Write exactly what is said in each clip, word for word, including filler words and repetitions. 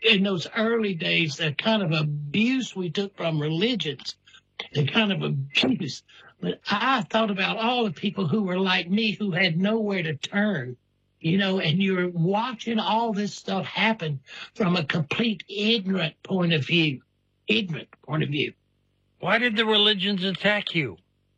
in those early days, the kind of abuse we took from religions, the kind of abuse. But I thought about all the people who were like me, who had nowhere to turn, you know, and you're watching all this stuff happen from a complete ignorant point of view, ignorant point of view. Why did the religions attack you?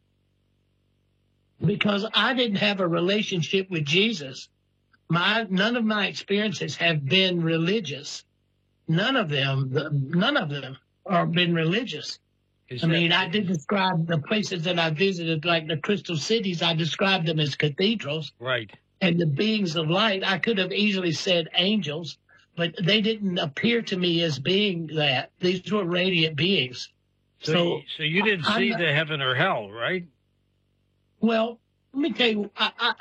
Because I didn't have a relationship with Jesus. My none of my experiences have been religious. None of them, none of them are been religious. Is I that- mean, I did describe the places that I visited, like the crystal cities. I described them as cathedrals. Right. And the beings of light, I could have easily said angels, but they didn't appear to me as being that. These were radiant beings. So, So, you, so you didn't I'm see not- the heaven or hell, right? Well, let me tell you, I, I,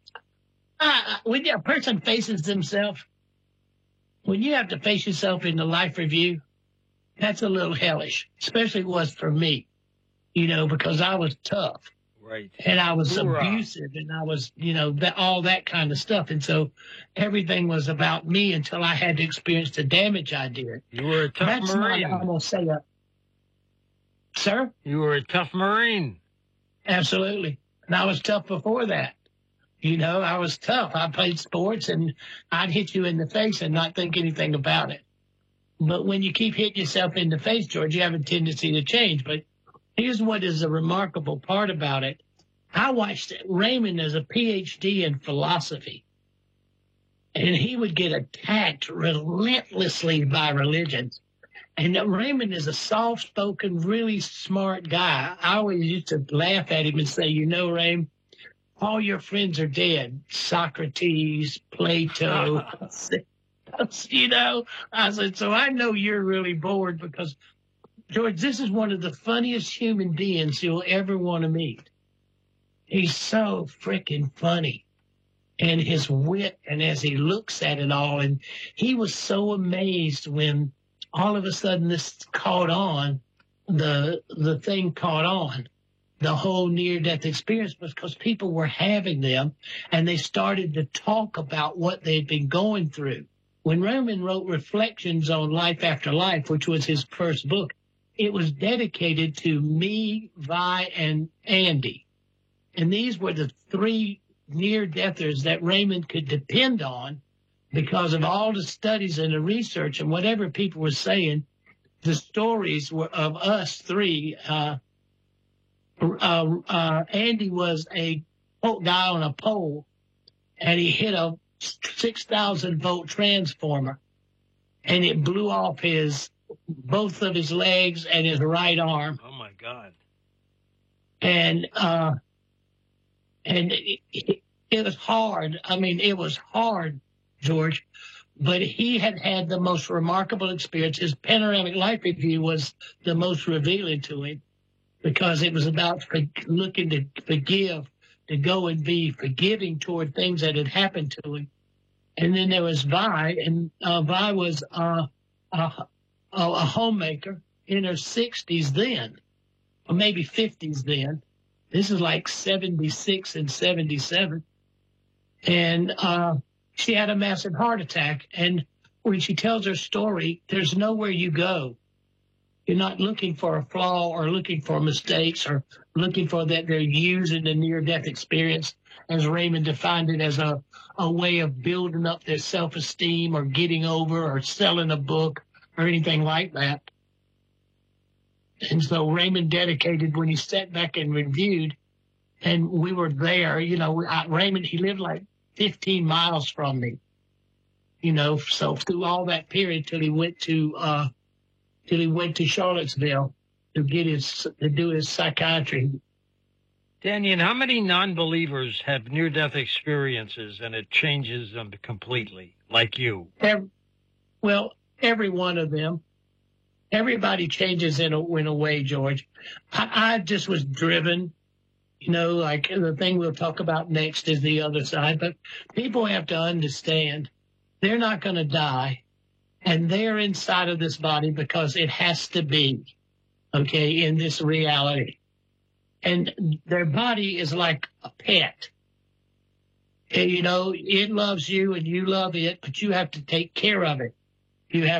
I, when a person faces themselves, when you have to face yourself in the life review, that's a little hellish, especially it was for me, you know, because I was tough. Right. And I was Hoorah. abusive, and I was, you know, that, all that kind of stuff. And so everything was about me until I had to experience the damage I did. You were a tough That's Marine. not, I'm going to say that. Sir? You were a tough Marine. Absolutely. And I was tough before that. You know, I was tough. I played sports, and I'd hit you in the face and not think anything about it. But when you keep hitting yourself in the face, George, you have a tendency to change. But here's what is a remarkable part about it. I watched Raymond as a P H D in philosophy, and he would get attacked relentlessly by religions. And Raymond is a soft-spoken, really smart guy. I always used to laugh at him and say, you know, Raymond, all your friends are dead. Socrates, Plato, you know. I said, so I know you're really bored because, George, this is one of the funniest human beings you'll ever want to meet. He's so freaking funny. And his wit, and as he looks at it all, and he was so amazed when all of a sudden this caught on, the the thing caught on, the whole near-death experience, because people were having them, and they started to talk about what they'd been going through. When Raymond wrote Reflections on Life After Life, which was his first book, it was dedicated to me, Vi, and Andy. And these were the three near-deathers that Raymond could depend on because of all the studies and the research and whatever people were saying. The stories were of us three. Uh, uh, uh, Andy was a guy on a pole, and he hit a six thousand volt transformer, and it blew off his both of his legs and his right arm. Oh, my God. And uh, and it, it, it was hard. I mean, it was hard, George. But he had had the most remarkable experience. His panoramic life review was the most revealing to him because it was about for, looking to forgive, to go and be forgiving toward things that had happened to him. And then there was Vi, and uh, Vi was uh, a, a homemaker in her sixties then, or maybe fifties then. This is like seventy-six and seventy-seven. And uh, she had a massive heart attack. And when she tells her story, there's nowhere you go. You're not looking for a flaw or looking for mistakes or looking for that they're using the near-death experience, as Raymond defined it, as a, a way of building up their self-esteem or getting over or selling a book or anything like that. And so Raymond dedicated, when he sat back and reviewed, and we were there, you know, I, Raymond, he lived like fifteen miles from me, you know, so through all that period till he went to, uh, till he went to Charlottesville to get his, to do his psychiatry. Daniel, how many non-believers have near-death experiences and it changes them completely, like you? Every, well, every one of them. Everybody changes in a, in a way, George. I, I just was driven, you know, like the thing we'll talk about next is the other side. But people have to understand they're not going to die, and they're inside of this body because it has to be, okay, in this reality. And their body is like a pet. And, you know, it loves you and you love it, but you have to take care of it. You have